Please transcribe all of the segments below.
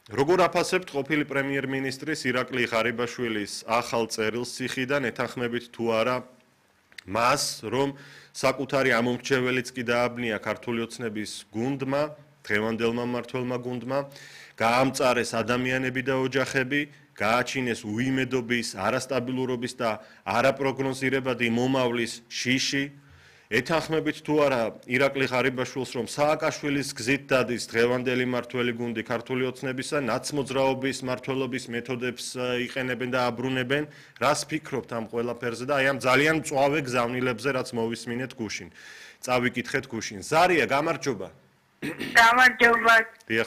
როგორ აფასებთ ყოფილი პრემიერ-მინისტრის ირაკლი ღარიბაშვილის ახალ წერილს ციხიდან ეთანხმებით თუ არა მას, რომ საკუთარი ამომრჩეველიც კი დააბნია ქართული ოცნების გუნდმა, დღევანდელმა მმართველმა გუნდმა, გაამწარეს ადამიანები და ოჯახები, გააჩინეს უიმედობის, არასტაბილურობის და არაპროგნოზირებადი მომავლის შიში, ეთანხმებით თუ არა ირაკლი ღარიბაშვილს, რომ სააკაშვილის გზით დადის დღევანდელი მმართველი გუნდი ქართული ოცნებისა, ნაცმოძრაობის მმართველობის მეთოდებს იყენებენ და აბრუნებენ, რას ფიქრობთ ამ ყველაფერზე და აი ამ ძალიან მწვავე გზავნილებზე, რაც მოვისმინეთ გუშინ. წავიკითხეთ გუშინ. ზარია, გამარჯობა. გამარჯობა. დიახ.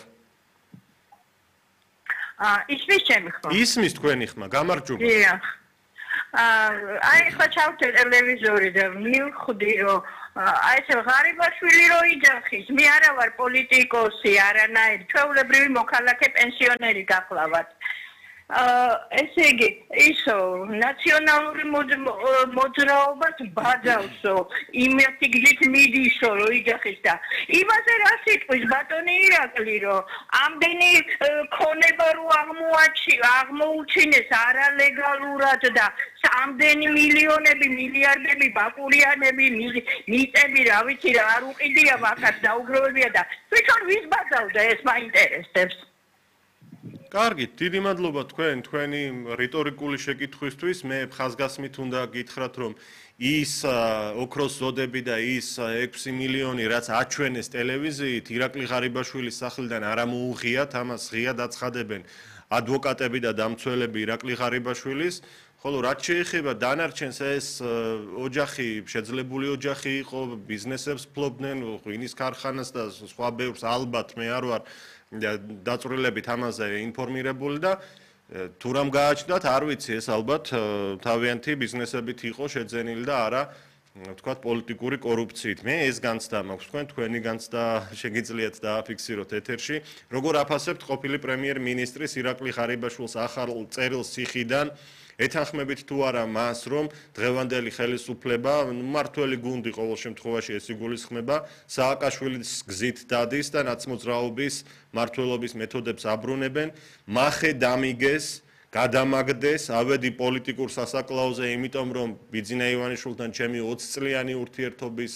ისმის ჩემი ხმა? ისმის თქვენი ხმა, გამარჯობა. დიახ. აი ხა ჩავთე ტელევიზორი და მივხვდი რომ აი ეს ღარიბაშვილი რო იძახის, მე არა ვარ პოლიტიკოსი, არანაირი, ჩვეულებრივი მოქალაქე პენსიონერი გახლავართ. ესე იგი, ისო ნაციონალური მოძრაობას ბაძავსო, იმათი გზით მიდისო, რომ იძახის და იმაზე რა სიტყვის ბატონი ირაკლი, რომ ამდენი ქონება რო აღმოუჩინეს არალეგალურად და ამდენი მილიონები, მილიარდები, ბაკურიანები, მიწები, რა ვიცი რა, არ უყიდია მაგას დაუგროვებია და თვითონ ვის ბაძავდა ეს მაინტერესებს. კარგი, დიდი მადლობა თქვენი რიტორიკული შეკითხვისთვის. მე ხაზგასმით უნდა გითხრათ, რომ ის ოქროს ზოდები და ის 6 მილიონი, რაც აჩვენეს ტელევიზიით, ირაკლი ღარიბაშვილის სახლიდან არ ამოუღიათ, ამას ღიად აცხადებენ ადვოკატები და დამცველები ირაკლი ღარიბაშვილის. ხოლო რაც შეეხება დანარჩენს, ეს ოჯახი, შეძლებული ოჯახი იყო, ბიზნესებს ფლობდნენ, ღვინის ქარხანას და სხვა ბევრს, ალბათ მე არ ვარ დაწვრილებით ამაზე ინფორმირებული და თუ რამ გააჩნდათ, არ ვიცი, ეს ალბათ თავიანთი ბიზნესებით იყო შეძენილი და არა, ვთქვათ, პოლიტიკური კორუფციით. მე ეს განცდა მაქვს, თქვენი განცდა შეგიძლიათ დააფიქსიროთ ეთერში. როგორ აფასებთ ყოფილი პრემიერ-მინისტრის ირაკლი ღარიბაშვილს ახალ წერილს ციხიდან? ეთანხმებით თუ არა მას, რომ დღევანდელი ხელისუფლება, მმართველი გუნდი ყოველ შემთხვევაში ეს იგულისხმება, სააკაშვილის გზით დადის და ნაცმოძრაობის მმართველობის მეთოდებს აბრუნებენ, მახე დამიგეს, გადამაგდეს, ავედი პოლიტიკურ სასაკლაოზე, იმიტომ რომ ბიძინა ივანიშვილთან ჩემი 20 წლიანი ურთიერთობის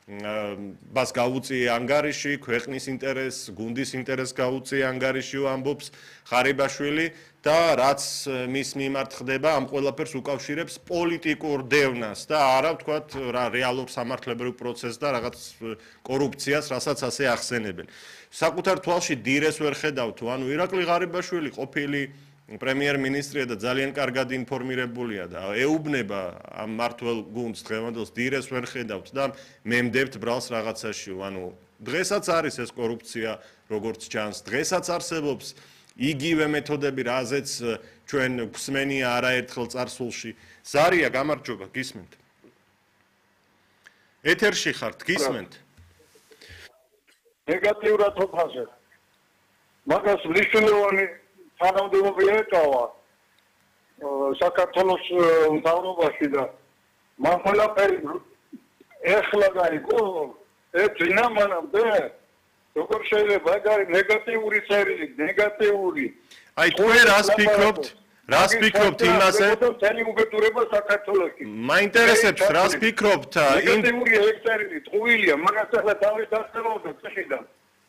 ბას გაუწიე ანგარიში, ქვეყნის ინტერესს, გუნდის ინტერესს გაუწიე ანგარიში ამბობს ღარიბაშვილი და რაც მის მიმართ ხდება, ამ ყველაფერს უკავშირებს პოლიტიკურ დევნას და არა ვთქვათ რა რეალურ სამართლებრივ პროცესს და რაღაც კორუფციას, რასაც ასე ახსენებენ. საკუთარ თვალში დირეს ვერ ხედავთ, ანუ ირაკლი ღარიბაშვილი ყოფილი პრემიერ-მინისტრია და ძალიან კარგად ინფორმირებულია და ეუბნება ამ მმართველ გუნდს დღევანდელს დირეს ვერ ხედავთ და მემდებთ ბრალს რაღაცაში, ანუ დღესაც არის ეს კორუფცია, როგორც ჩანს, დღესაც არსებობს იგივე მეთოდები, რაზეც ჩვენ გვსმენია არაერთხელ წარსულში. ზარია, გამარჯობა, გისმენთ. ეთერში ხართ, გისმენთ. ნეგატიურად ვფასებ. მაგას მნიშვნელოვანი თანამდებობა ეკავა საქართველოს მთავრობაში და მან ყველაფერი ეხლა გაიგო ეს ძინამანამდე როგორ შეიძლება ეგარი ნეგატიური წერილი, ნეგატიური. აი თქვენ რას ფიქრობთ? რას ფიქრობთ იმაზე? თელი უბედურება საქართველოში. მაინტერესებს რას ფიქრობთ? ნეგატიური ეს წერილი ტყუილია, მაგას ახლა თავის დასწრებოდა წეშიდან.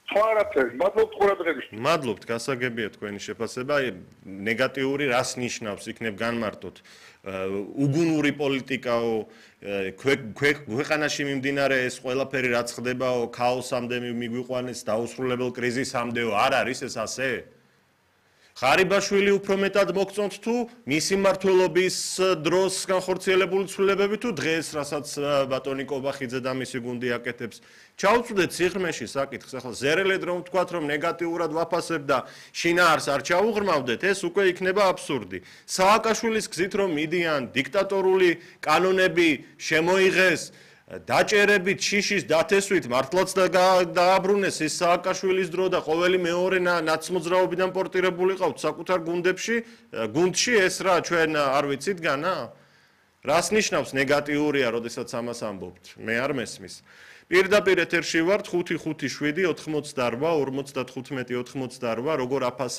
მადლობთ, გასაგებია თქვენი შეფასება. ნეგატიური რას ნიშნავს, იქნებ განმარტოთ. უგუნური პოლიტიკაო, ქვეყანაში მიმდინარე ეს ყველაფერი რაც ხდებაო, ქაოსამდე მიგვიყვანეს, დაუსრულებელ კრიზისამდეო, არ არის ეს ასე? ღარიბაშვილი უფრო მეტად მოგწონთ თუ მისი მმართველობის დროს განხორციელებული ცვლილებები თუ დღეს, რასაც ბატონი კობახიძე და მისი გუნდი აკეთებს. ჩავწვდეთ სიღრმეში საკითხს, ახლა ზერელედ რომ ვთქვათ, რომ ნეგატიურად ვაფასებ და შინაარს არ ჩაუღრმავდეთ, ეს უკვე იქნება აბსურდი. სააკაშვილის გზით რომ მიდიან, დიქტატორული კანონები შემოიღეს, დაჭერებით შიშის დათესვით მართლაც დააბრუნეს ის სააკაშვილის დრო და ყოველი მეორე ნაცმოძრაობიდან პორტირებული ყავთ საკუთარ გუნდში ეს რა ჩვენ არ ვიცით განა? რას ნიშნავს ნეგატიურია, როდესაც ამას ამბობთ? მე არ მესმის. პირდაპირ ეთერში ვართ 557 88 55 როგორ აფასებთ